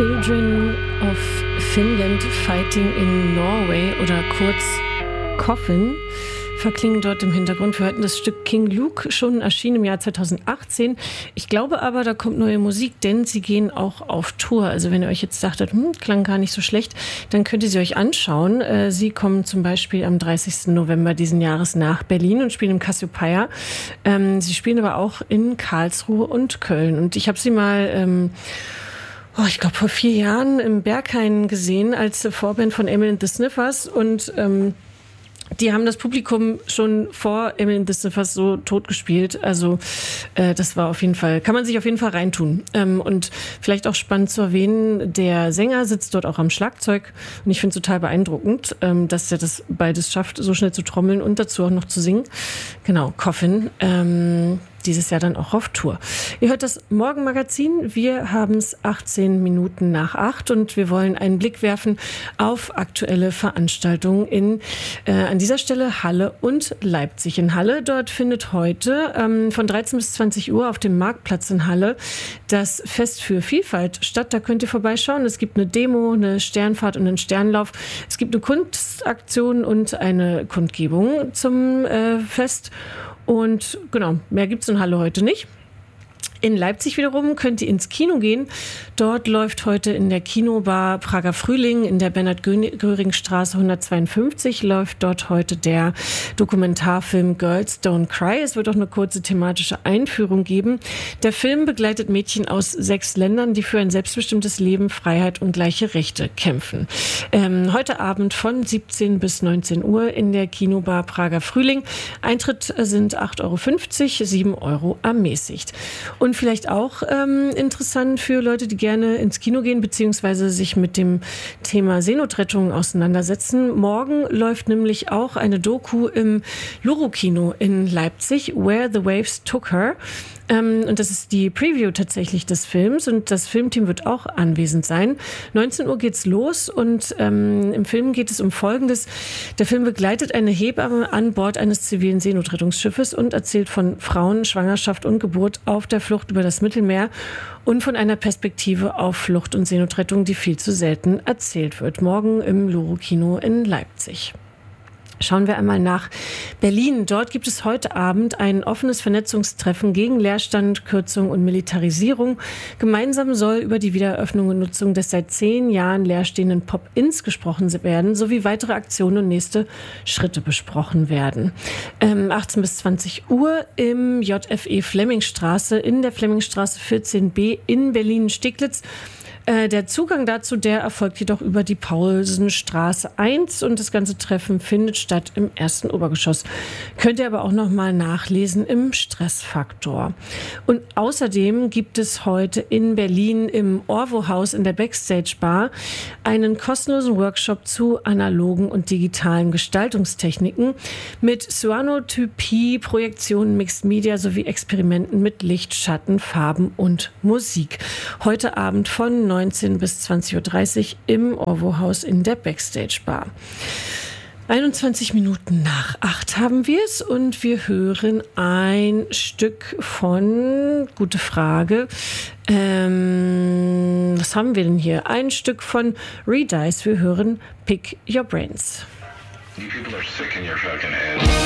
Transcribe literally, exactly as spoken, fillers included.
Children of Finland Fighting in Norway oder kurz Coffin verklingen dort im Hintergrund. Wir hörten das Stück King Luke, schon erschienen im Jahr zweitausendachtzehn. Ich glaube aber, da kommt neue Musik, denn sie gehen auch auf Tour. Also wenn ihr euch jetzt dachtet, hm, klang gar nicht so schlecht, dann könnt ihr sie euch anschauen. Sie kommen zum Beispiel am dreißigsten November diesen Jahres nach Berlin und spielen im Cassiopeia. Sie spielen aber auch in Karlsruhe und Köln. Und ich habe sie mal... Ähm, Oh, ich glaube, vor vier Jahren im Berghain gesehen als Vorband von Emil and the Sniffers und ähm, die haben das Publikum schon vor Emil and the Sniffers so tot gespielt. Also äh, das war auf jeden Fall, kann man sich auf jeden Fall reintun. Ähm, und vielleicht auch spannend zu erwähnen, der Sänger sitzt dort auch am Schlagzeug und ich finde es total beeindruckend, ähm, dass er das beides schafft, so schnell zu trommeln und dazu auch noch zu singen. Genau, Coffin. Ähm, Dieses Jahr dann auch auf Tour. Ihr hört das Morgenmagazin. Wir haben es achtzehn Minuten nach acht und wir wollen einen Blick werfen auf aktuelle Veranstaltungen in, äh, an dieser Stelle Halle und Leipzig. In Halle, dort findet heute ähm, von dreizehn bis zwanzig Uhr auf dem Marktplatz in Halle das Fest für Vielfalt statt. Da könnt ihr vorbeischauen. Es gibt eine Demo, eine Sternfahrt und einen Sternlauf. Es gibt eine Kunstaktion und eine Kundgebung zum äh, Fest. Und genau, mehr gibt es in Halle heute nicht. In Leipzig wiederum könnt ihr ins Kino gehen. Dort läuft heute in der Kinobar Prager Frühling in der Bernhard-Göring-Straße hundertzweiundfünfzig läuft dort heute der Dokumentarfilm Girls Don't Cry. Es wird auch eine kurze thematische Einführung geben. Der Film begleitet Mädchen aus sechs Ländern, die für ein selbstbestimmtes Leben, Freiheit und gleiche Rechte kämpfen. Ähm, heute Abend von siebzehn bis neunzehn Uhr in der Kinobar Prager Frühling. Eintritt sind acht Euro fünfzig, sieben Euro ermäßigt. Und Und vielleicht auch ähm, interessant für Leute, die gerne ins Kino gehen, beziehungsweise sich mit dem Thema Seenotrettung auseinandersetzen. Morgen läuft nämlich auch eine Doku im Luro-Kino in Leipzig, Where the Waves Took Her. Ähm, und das ist die Preview tatsächlich des Films und das Filmteam wird auch anwesend sein. neunzehn Uhr geht's los und ähm, im Film geht es um Folgendes. Der Film begleitet eine Hebamme an Bord eines zivilen Seenotrettungsschiffes und erzählt von Frauen, Schwangerschaft und Geburt auf der Flucht über das Mittelmeer und von einer Perspektive auf Flucht und Seenotrettung, die viel zu selten erzählt wird. Morgen im Luro-Kino in Leipzig. Schauen wir einmal nach Berlin. Dort gibt es heute Abend ein offenes Vernetzungstreffen gegen Leerstand, Kürzung und Militarisierung. Gemeinsam soll über die Wiedereröffnung und Nutzung des seit zehn Jahren leerstehenden Pop-ins gesprochen werden, sowie weitere Aktionen und nächste Schritte besprochen werden. Ähm, achtzehn bis zwanzig Uhr im J F E Flemmingstraße, in der Flemmingstraße vierzehn b in Berlin-Steglitz. Der Zugang dazu, der erfolgt jedoch über die Paulsenstraße eins und das ganze Treffen findet statt im ersten Obergeschoss. Könnt ihr aber auch noch mal nachlesen im Stressfaktor. Und außerdem gibt es heute in Berlin im Orwo-Haus in der Backstage Bar einen kostenlosen Workshop zu analogen und digitalen Gestaltungstechniken mit Cyanotypie, Projektionen, Mixed Media sowie Experimenten mit Licht, Schatten, Farben und Musik. Heute Abend von neunzehn bis zwanzig Uhr dreißig im Orwo-Haus in der Backstage Bar. einundzwanzig Minuten nach acht haben wir es und wir hören ein Stück von, gute Frage, ähm, was haben wir denn hier? Ein Stück von Redice, wir hören Pick Your Brains. You people are sick in your fucking head.